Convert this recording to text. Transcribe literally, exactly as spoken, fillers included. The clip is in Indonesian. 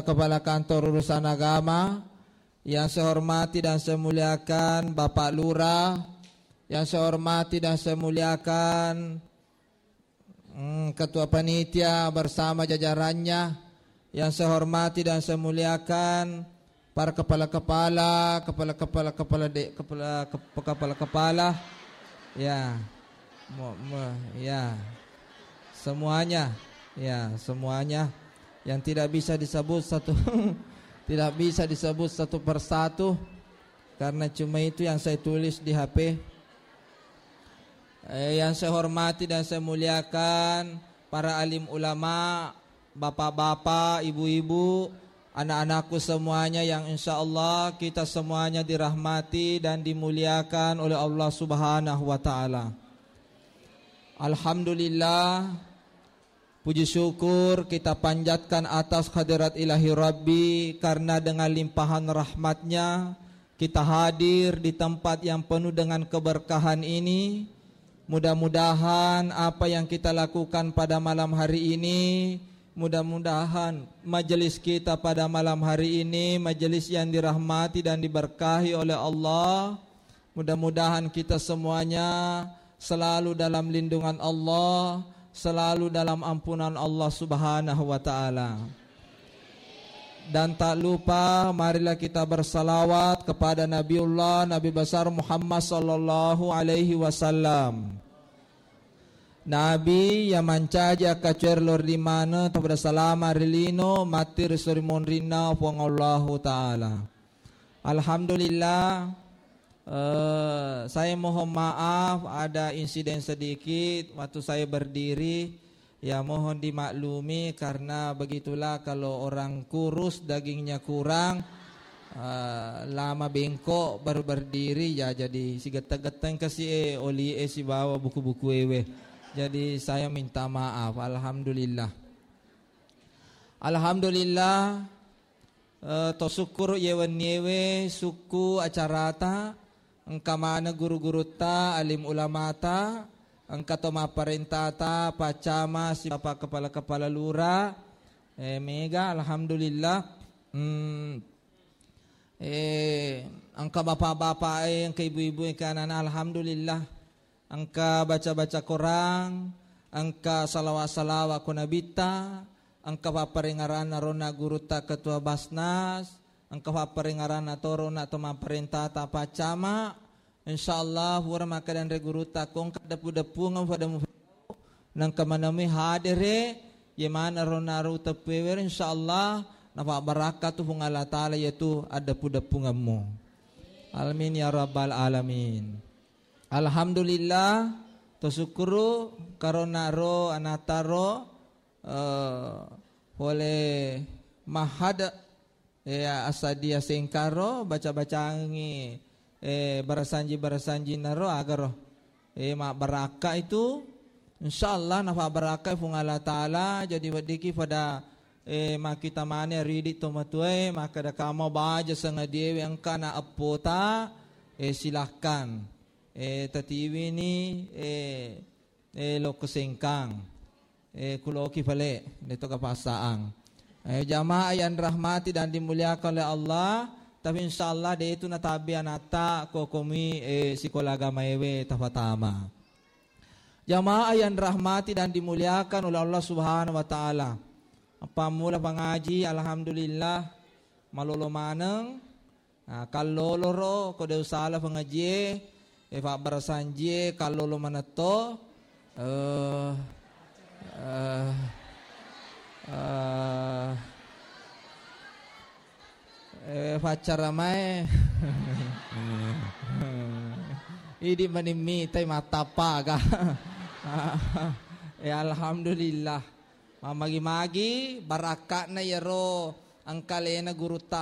Kepala Kantor Urusan Agama, yang saya hormati dan saya muliakan Bapak Lurah, yang saya hormati dan saya muliakan hmm, Ketua Panitia bersama jajarannya, yang saya hormati dan saya muliakan para kepala-kepala, kepala-kepala kepala de, kepala kepala-kepala, ya, mo, mo, ya, semuanya, ya, semuanya. Yang tidak bisa disebut satu tidak bisa disebut satu persatu karena cuma itu yang saya tulis di H P. Eh, yang saya hormati dan saya muliakan para alim ulama, bapak-bapak, ibu-ibu, anak-anakku semuanya yang insya Allah kita semuanya dirahmati dan dimuliakan oleh Allah Subhanahu wa taala. Alhamdulillah, puji syukur kita panjatkan atas hadirat ilahi Rabbi, karena dengan limpahan rahmatnya kita hadir di tempat yang penuh dengan keberkahan ini. Mudah-mudahan apa yang kita lakukan pada malam hari ini, mudah-mudahan majelis kita pada malam hari ini majelis yang dirahmati dan diberkahi oleh Allah. Mudah-mudahan kita semuanya selalu dalam lindungan Allah, selalu dalam ampunan Allah Subhanahu wa taala. Dan tak lupa marilah kita bersalawat kepada Nabiullah Nabi besar Muhammad sallallahu alaihi wasallam. Nabi yang mancaja kacer lor di mana kepada salama rilino matir surimon rina puang Allah taala. Alhamdulillah. Uh, saya mohon maaf ada insiden sedikit waktu saya berdiri, ya mohon dimaklumi karena begitulah kalau orang kurus dagingnya kurang, uh, lama bengkok baru berdiri ya jadi si geteng-geteng kasih eh, oli eh si bawa buku-buku ewe. Jadi saya minta maaf. Alhamdulillah. Alhamdulillah. Uh, to syukur yewen yewe suku acara ta engka mana guru-guru ta, alim ulama ta, engka toma perintah ta, pacama si bapak kepala-kepala lurah, eh mega, alhamdulillah. Hmm, eh engka bapak-bapak eh, engka ibu-ibu engka anak-anak, alhamdulillah. Engka baca-baca Quran, engka salawat-salawat ku nabita, engka paparingaran rona guru ta ketua Basnas, engkau paparingaran atau rona atau perintah tapa cama, insyaallah hura maka dan reguru takong kadapu-dapu ngam pada mu nang kamanami hadire yemana rona ru tepewer insyaallah nafa barakat tu Allah taala yaitu ada pudapu ngamu. Amin ya rabbal alamin. Alhamdulillah tosukuru karona ro anataro uh, oleh mahada ya asadia sengkaro baca-baca ngi eh barasanji-barasanji naro agar eh mak baraka itu insyaallah nafa baraka fung Allah taala jadi wadiki pada eh mak kita mane ridi tomatue maka da kamo baja sangadewe ang kana apota eh silahkan eh tatiwi ni eh eh loko sengkang eh kuloki pale dito kapasaang. Eh, jamaah yang rahmati dan dimuliakan oleh Allah, tapi insyaallah dia itu natabi anata kokomi eh, sikolaga maewe tafatama. Jamaah yang rahmati dan dimuliakan oleh Allah Subhanahu wa taala. Apa mula pangaji alhamdulillah malolo maneng. Nah, kalolo ro kode usala pangaji eh pak barasanji kalolo manato eh uh, Uh, eh pacar mai idi manimi tay mata paga eh alhamdulillah mamagi-magi baraka na yaro ang kalena guru ta